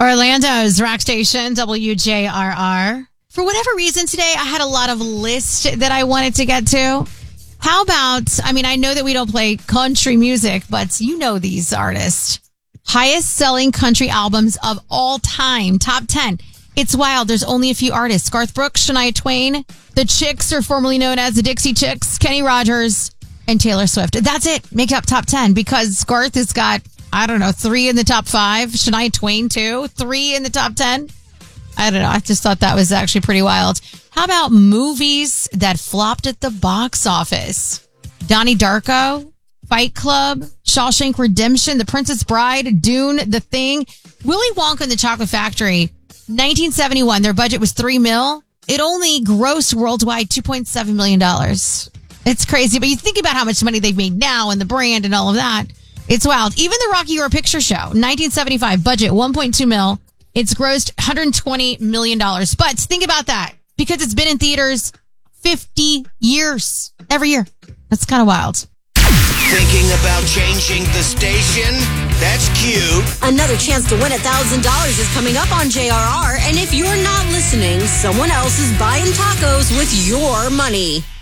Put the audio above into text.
Orlando's rock station, WJRR. For whatever reason today, I had a lot of lists that I wanted to get to. How about, I know that we don't play country music, but you know these artists. Highest selling country albums of all time, top 10. It's wild. There's only a few artists. Garth Brooks, Shania Twain, the Chicks, or formerly known as the Dixie Chicks, Kenny Rogers, and Taylor Swift. That's it. Make up top 10 because Garth has got, 3 in the top 5. Shania Twain, too. 3 in the top 10. I don't know. I just thought that was actually pretty wild. How about movies that flopped at the box office? Donnie Darko, Fight Club, Shawshank Redemption, The Princess Bride, Dune, The Thing, Willy Wonka and the Chocolate Factory. 1971, their budget was $3 million. It only grossed worldwide $2.7 million. It's crazy, but you think about how much money they've made now and the brand and all of that. It's wild. Even the Rocky Horror Picture Show, 1975, budget $1.2 million. It's grossed $120 million. But think about that, because it's been in theaters 50 years, every year. That's kind of wild. Thinking about changing the station? That's cute. Another chance to win $1,000 is coming up on JRR, and if you're not listening, someone else is buying tacos with your money.